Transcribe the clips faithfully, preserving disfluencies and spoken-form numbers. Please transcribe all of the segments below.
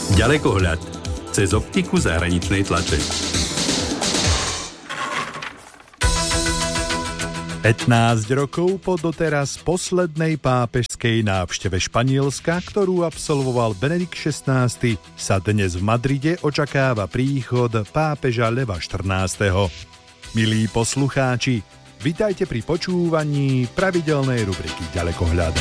Ďalekohľad cez optiku zahraničnej tlače. pätnásť rokov po doteraz poslednej pápežskej návšteve Španielska, ktorú absolvoval Benedikt šestnásty, sa dnes v Madride očakáva príchod pápeža Leva štrnásteho. Milí poslucháči, vitajte pri počúvaní pravidelnej rubriky Ďalekohľad.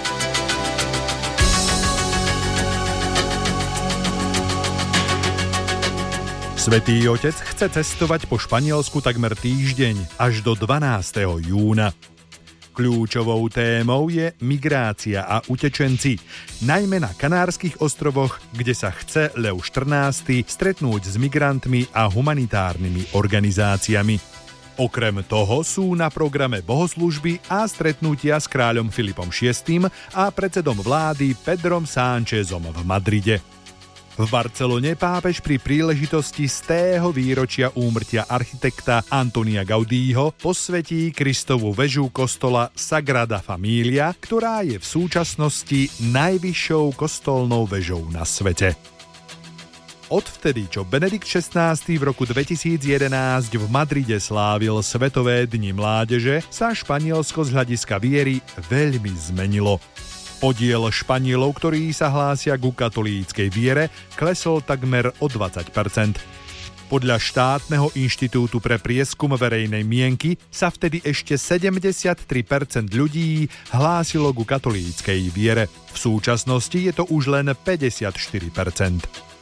Svätý Otec chce cestovať po Španielsku takmer týždeň až do dvanásteho júna. Kľúčovou témou je migrácia a utečenci, najmä na Kanárskych ostrovoch, kde sa chce Lev štrnásty stretnúť s migrantmi a humanitárnymi organizáciami. Okrem toho sú na programe bohoslužby a stretnutia s kráľom Filipom šiestym a predsedom vlády Pedrom Sánchezom v Madride. V Barcelone pápež pri príležitosti stého výročia úmrtia architekta Antonia Gaudího posvetí Kristovu väžu kostola Sagrada Familia, ktorá je v súčasnosti najvyššou kostolnou väžou na svete. Odvtedy, čo Benedikt šestnásty v roku dvetisíc jedenásť v Madride slávil Svetové dni mládeže, sa Španielsko z hľadiska viery veľmi zmenilo. Podiel Španielov, ktorí sa hlásia ku katolíckej viere, klesol takmer o dvadsať percent. Podľa štátneho inštitútu pre prieskum verejnej mienky sa vtedy ešte sedemdesiattri percent ľudí hlásilo ku katolíckej viere. V súčasnosti je to už len päťdesiatštyri percent.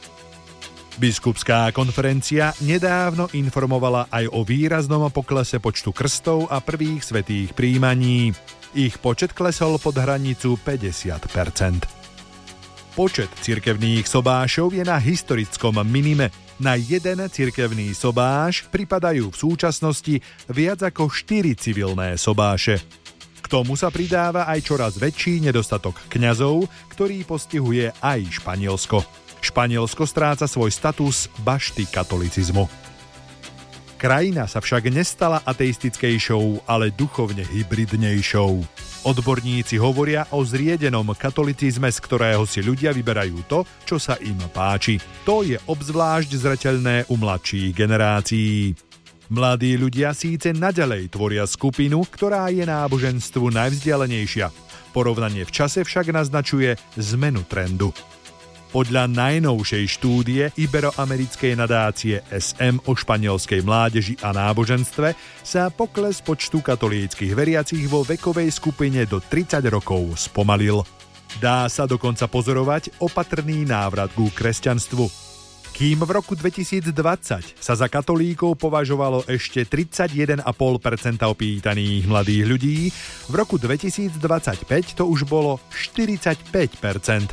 Biskupská konferencia nedávno informovala aj o výraznom poklese počtu krstov a prvých svätých prijímaní. Ich počet klesol pod hranicu päťdesiat percent. Počet cirkevných sobášov je na historickom minime. Na jeden cirkevný sobáš pripadajú v súčasnosti viac ako štyri civilné sobáše. K tomu sa pridáva aj čoraz väčší nedostatok kňazov, ktorý postihuje aj Španielsko. Španielsko stráca svoj status bašty katolicizmu. Krajina sa však nestala ateistickejšou, ale duchovne hybridnejšou. Odborníci hovoria o zriedenom katolicizme, z ktorého si ľudia vyberajú to, čo sa im páči. To je obzvlášť zreteľné u mladších generácií. Mladí ľudia síce naďalej tvoria skupinu, ktorá je náboženstvu najvzdialenejšia. Porovnanie v čase však naznačuje zmenu trendu. Podľa najnovšej štúdie Iberoamerickej nadácie es em o španielskej mládeži a náboženstve sa pokles počtu katolíckych veriacich vo vekovej skupine do tridsať rokov spomalil. Dá sa dokonca pozorovať opatrný návrat ku kresťanstvu. Kým v roku dvetisícdvadsať sa za katolíkov považovalo ešte tridsaťjeden celá päť percenta opýtaných mladých ľudí, v roku dvetisícdvadsaťpäť to už bolo štyridsaťpäť percent.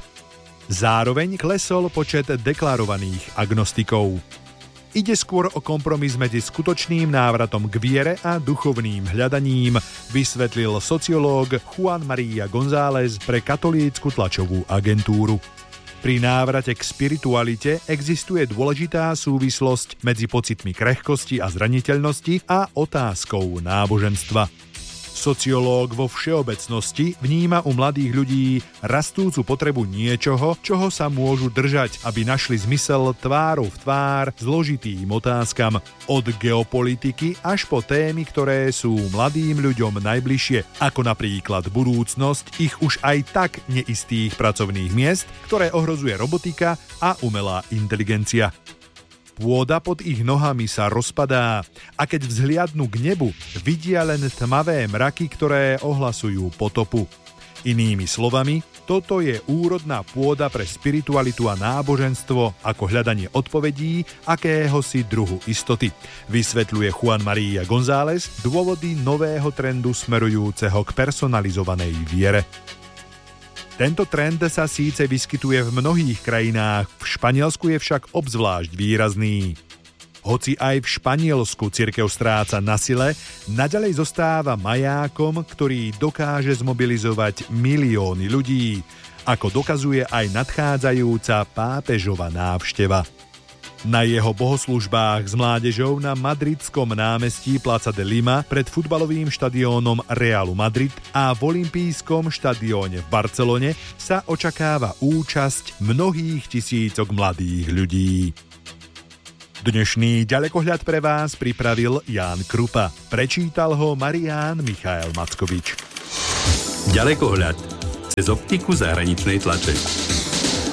Zároveň klesol počet deklarovaných agnostikov. Ide skôr o kompromis medzi skutočným návratom k viere a duchovným hľadaním, vysvetlil sociológ Juan María González pre katolícku tlačovú agentúru. Pri návrate k spiritualite existuje dôležitá súvislosť medzi pocitmi krehkosti a zraniteľnosti a otázkou náboženstva. Sociológ vo všeobecnosti vníma u mladých ľudí rastúcu potrebu niečoho, čoho sa môžu držať, aby našli zmysel tvárou v tvár zložitým otázkam. Od geopolitiky až po témy, ktoré sú mladým ľuďom najbližšie, ako napríklad budúcnosť ich už aj tak neistých pracovných miest, ktoré ohrozuje robotika a umelá inteligencia. Pôda pod ich nohami sa rozpadá a keď vzhliadnú k nebu, vidia len tmavé mraky, ktoré ohlasujú potopu. Inými slovami, toto je úrodná pôda pre spiritualitu a náboženstvo ako hľadanie odpovedí akéhosi druhu istoty. Vysvetľuje Juan María González dôvody nového trendu smerujúceho k personalizovanej viere. Tento trend sa síce vyskytuje v mnohých krajinách, v Španielsku je však obzvlášť výrazný. Hoci aj v Španielsku cirkev stráca na sile, naďalej zostáva majákom, ktorý dokáže zmobilizovať milióny ľudí, ako dokazuje aj nadchádzajúca pápežova návšteva. Na jeho bohoslužbách s mládežou na madridskom námestí Plaza de Lima pred futbalovým štadiónom Realu Madrid a v olympijskom štadióne v Barcelone sa očakáva účasť mnohých tisícok mladých ľudí. Dnešný ďalekohľad pre vás pripravil Ján Krupa. Prečítal ho Marián Michael Mackovič. Ďalekohľad cez optiku zahraničnej tlače.